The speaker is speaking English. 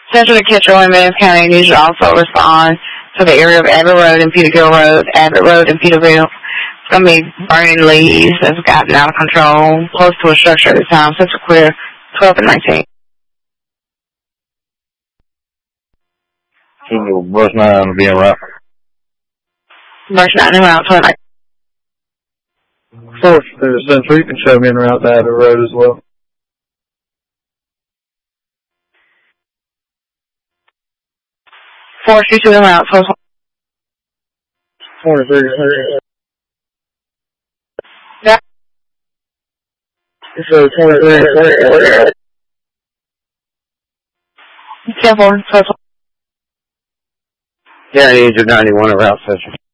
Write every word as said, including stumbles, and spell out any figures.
Central Kitchener in Mims County needs to also respond to the area of Abbott Road and Peterbilt Road. Abbott Road and Peterbilt. It's going to be burning leaves that's gotten out of control, close to a structure at the time. Central Clear, twelve and nineteen. Central Brush nine being route. Brush nine and route twelve and nineteen. Fourth to the Central, you can show me en route to Abbott Road as well. Four two en route twelve. twenty-three. Yeah. So twenty-three. ten four twelve. Yeah, I need your ninety-one en route Central.